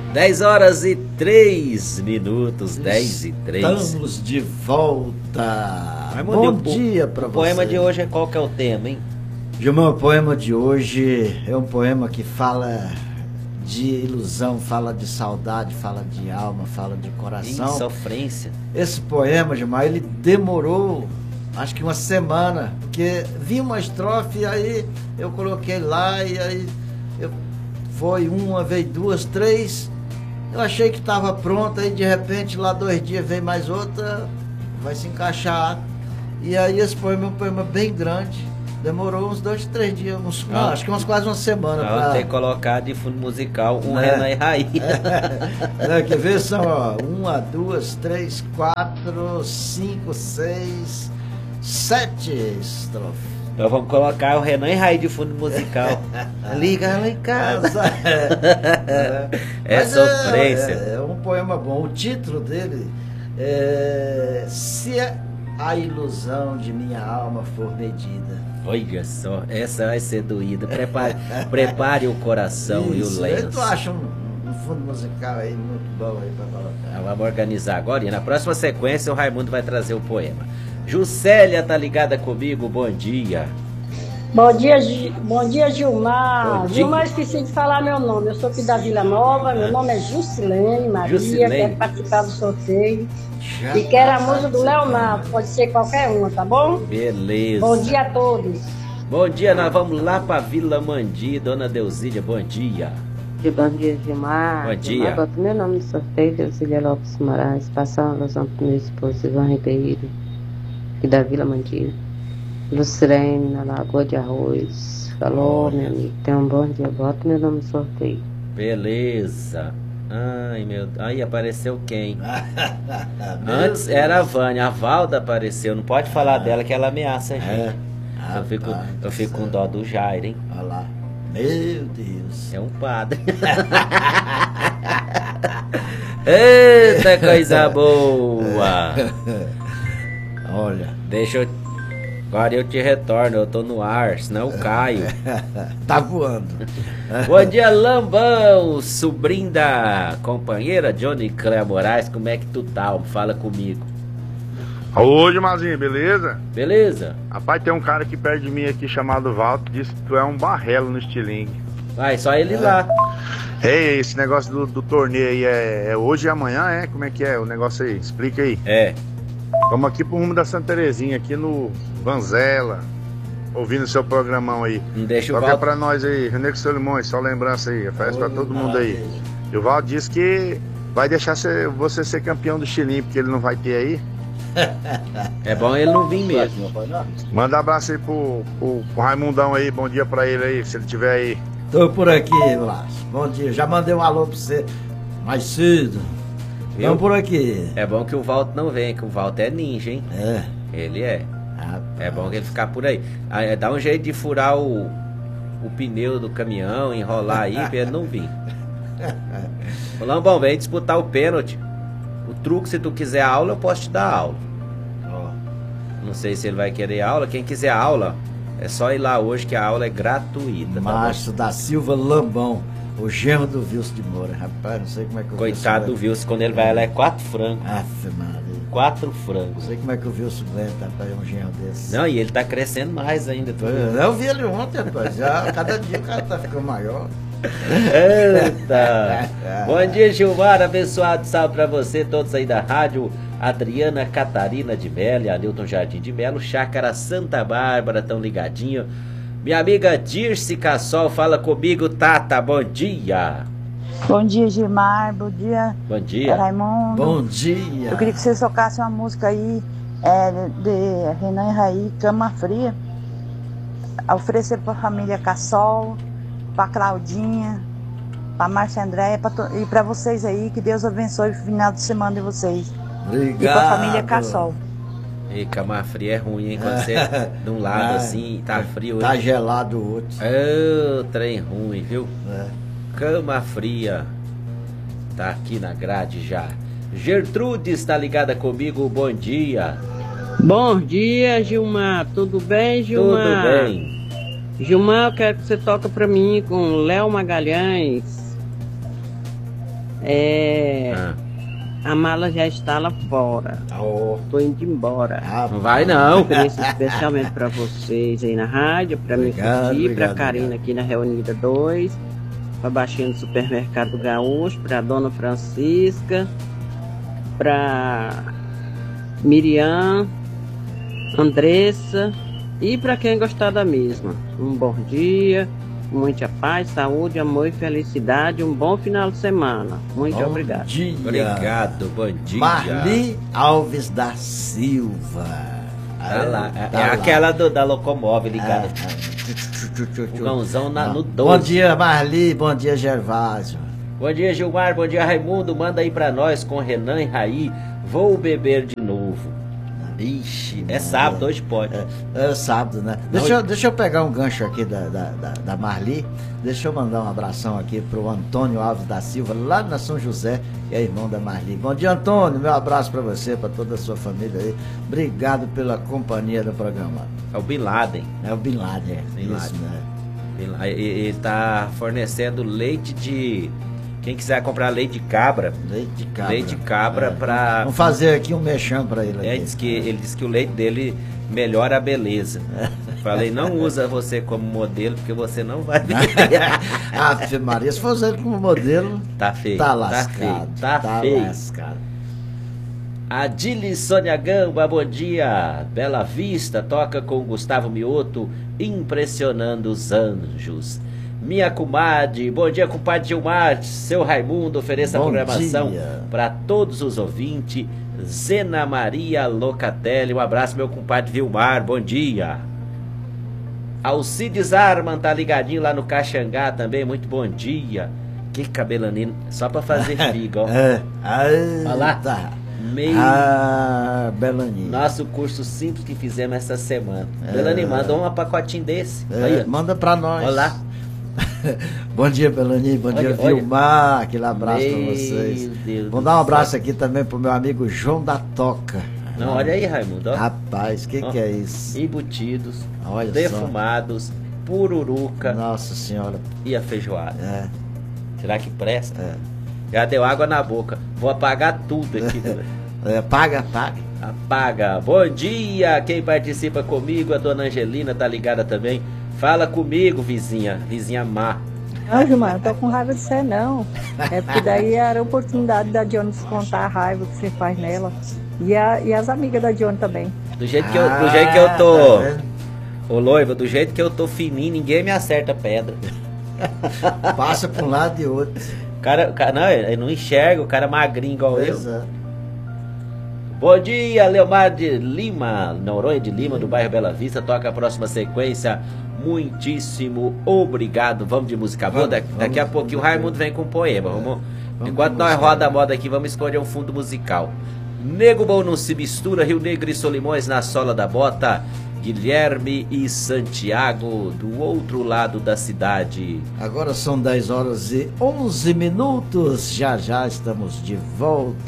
10 horas e 3 minutos, 10 e 3. Estamos de volta. Bom dia para você. O poema de hoje, qual que é o tema, hein? Gilmar, o poema de hoje é um poema que fala de ilusão, fala de saudade, fala de alma, fala de coração. Sofrência. Esse poema, Gilmar, ele demorou acho que uma semana, porque vi uma estrofe, aí eu coloquei lá, e aí foi uma, veio duas, três, eu achei que estava pronta, aí de repente lá 2 dias veio mais outra, vai se encaixar. E aí esse poema é um poema bem grande, demorou uns 2, 3 dias, acho que quase uma semana. Pra ter colocado de fundo musical Renan e Raí. Quer ver? São 1, 2, 3, 4, 5, 6, 7 estrofes. Então vamos colocar o Renan e Raí de fundo musical. Liga lá em casa. Sofrência. É um poema bom. O título dele é Se a ilusão de minha alma for medida. Olha só, essa vai ser doída. Prepare o coração. Isso, e o lenço. Tu acha um fundo musical aí muito bom aí pra colocar. Vamos organizar agora, e na próxima sequência o Raimundo vai trazer o poema. Juscelia tá ligada comigo, bom dia. Bom dia, Gilmar. Bom dia. Gilmar, esqueci de falar meu nome. Eu sou aqui da Vila Nova, meu nome é Jusilene Maria, quero participar do sorteio. E quero a música do Leonardo, pode ser qualquer uma, tá bom? Beleza. Bom dia a todos. Bom dia, nós vamos lá pra Vila Mandi, Dona Deusília, bom dia. Bom dia, Gilmar. Bom dia. Gilmar, bota meu nome no sorteio, Deusília Lopes Moraes, passar uma alusão pro meu esposo Ivan Ribeiro, aqui da Vila Mandi. Lucirene, na Lagoa de Arroz. Falou, meu amigo, tenha um bom dia, bota meu nome no sorteio. Beleza. Ai, meu Deus. Aí apareceu quem? Antes era a Vânia, a Valda apareceu. Não pode falar dela que ela ameaça a gente. Eu fico com dó do Jair, hein? Olha lá. Meu Deus. É um padre. Eita, coisa boa. Olha. Deixa eu... Agora eu te retorno, eu tô no ar, senão eu caio. Tá voando. Bom dia, Lambão, sobrinho da companheira Johnny Cléa Moraes, como é que tu tá? Fala comigo. Ô, Gilmarzinho, beleza? Beleza? Rapaz, tem um cara aqui perto de mim aqui chamado Walter, disse que tu é um barrelo no estilingue. Vai, só ele lá. Ei, esse negócio do torneio aí é hoje e amanhã, é? Como é que é o negócio aí? Explica aí. Vamos aqui pro rumo da Santa Terezinha, aqui no Vanzela, ouvindo o seu programão aí. Deixa o Toca Valdo pra nós aí, René Solimões, só lembrança aí, faz pra todo mundo aí. E o Valdo disse que vai deixar você ser campeão do Chilim, porque ele não vai ter aí. É bom ele não vir mesmo. Manda abraço aí pro Raimundão aí, bom dia pra ele aí, se ele tiver aí. Tô por aqui, Lácio. Bom dia, já mandei um alô pra você mais cedo. Vamos por aqui. É bom que o Walter não vem, que o Walter é ninja, hein? Ele é. É bom que ele ficar por aí. Dá um jeito de furar o pneu do caminhão, enrolar aí pra ele não vir. Ô Lambão, vem disputar o pênalti. O truque, se tu quiser aula, eu posso te dar aula. Não sei se ele vai querer aula. Quem quiser aula, é só ir lá hoje que a aula é gratuita. Márcio da Silva Lambão. O genro do Wilson de Moura, rapaz, não sei como é que o Coitado do Wilson, quando ele vai lá é 4 frangos. Aff, Maria. 4 frangos. Não sei como é que o Wilson aguenta, rapaz, um genro desse. Não, e ele tá crescendo mais ainda. Eu vi ele ontem, rapaz, já, cada dia o cara tá ficando maior. Eita! Bom dia, Gilmar, abençoado salve pra você, todos aí da rádio. Adriana Catarina de Mello, Anilton Jardim de Melo, Chácara Santa Bárbara, tão ligadinho. Minha amiga Dirce Cassol, fala comigo, Tata, bom dia. Bom dia, Gilmar, bom dia. Bom dia. Raimundo. Bom dia. Eu queria que vocês tocassem uma música aí, de Renan e Raí, Cama Fria. Oferecer pra família Cassol, pra Claudinha, pra Márcia Andréia e pra vocês aí, que Deus abençoe o final de semana de vocês. Obrigado. E pra família Cassol. E cama fria é ruim, hein? Quando você de um lado assim, tá frio. Tá gelado o outro. Trem ruim, viu? Cama fria. Tá aqui na grade já. Gertrude está ligada comigo, bom dia. Bom dia, Gilmar. Tudo bem, Gilmar? Tudo bem. Gilmar, eu quero que você toque pra mim com Léo Magalhães. A mala já está lá fora. Tô indo embora. Não vai não. Ofereço especialmente para vocês aí na rádio, para me curtir, para Karina aqui na Reunida 2, para Baixinho do Supermercado Gaúcho, para Dona Francisca, para Miriam, Andressa e para quem gostar da mesma. Um bom dia, muita paz, saúde, amor e felicidade. Um bom final de semana. Muito obrigado. Dia. Obrigado, bom dia. Marli Alves da Silva. Tá lá. Aquela da locomóvel ligada. Fogãozão no 12. Bom dia, Marli. Bom dia, Gervásio. Bom dia, Gilmar. Bom dia, Raimundo. Manda aí pra nós com Renan e Raí. Vou beber de novo. Ixi, é sábado, hoje pode. É sábado, né? Deixa eu pegar um gancho aqui da Marli. Deixa eu mandar um abração aqui pro Antônio Alves da Silva, lá na São José, que é irmão da Marli. Bom dia, Antônio. Meu abraço pra você, pra toda a sua família aí. Obrigado pela companhia do programa. É o Bin Laden. É o Bin Laden, Bin Laden. Né? Ele tá fornecendo leite de... Quem quiser comprar leite de cabra. Leite de cabra pra... Vamos fazer aqui um mexão pra ele. Ele disse que o leite dele melhora a beleza. Falei, não usa você como modelo, porque você não vai ver. Ave Maria, se for usar ele como modelo... Tá feio. Tá lascado. Tá feio. Lascado. Adile Sônia Gamba, bom dia. Bela Vista, toca com Gustavo Mioto, impressionando os anjos. Minha comadre, bom dia, compadre Gilmar. Seu Raimundo, ofereça a programação para todos os ouvintes. Zena Maria Locatelli, um abraço, meu compadre Vilmar, bom dia. Alcides Arman tá ligadinho lá no Caxangá também, muito bom dia. Que cabelaninho, só para fazer figa, ó. Olha lá. Tá. Belaninho. Nosso curso simples que fizemos essa semana. Belaninho, mandou um pacotinho desse. Manda para nós. Olha lá. Bom dia, Belani, bom dia, Vilmar, aquele abraço pra vocês. Vou dar um abraço aqui também pro meu amigo João da Toca. Não, olha aí, Raimundo. Ó. Rapaz, que é isso? Embutidos, olha defumados, só. Pururuca. Nossa senhora. E a feijoada. Será que presta? Já deu água na boca. Vou apagar tudo aqui. Apaga. Apaga. Bom dia, quem participa comigo, a dona Angelina tá ligada também. Fala comigo, vizinha má. Não, Gilmar, não tô com raiva de você, não. É porque daí era a oportunidade da Dione descontar a raiva que você faz nela. E as amigas da Dione também. Do jeito que eu tô... Ô, Loiva, do jeito que eu tô fininho, ninguém me acerta pedra. Passa pra um lado e outro. Não, eu não enxergo, o cara magrinho igual eu. Bom dia, Leomar de Lima, Noronha de Lima, do bairro Bela Vista. Toca a próxima sequência. Muitíssimo obrigado. Vamos de música boa. Daqui a pouquinho o Raimundo vem com um poema. Enquanto nós roda a moda aqui, vamos escolher um fundo musical. Nego Bom Não Se Mistura, Rio Negro e Solimões na sola da bota. Guilherme e Santiago do outro lado da cidade. Agora são 10 horas e 11 minutos. Já estamos de volta.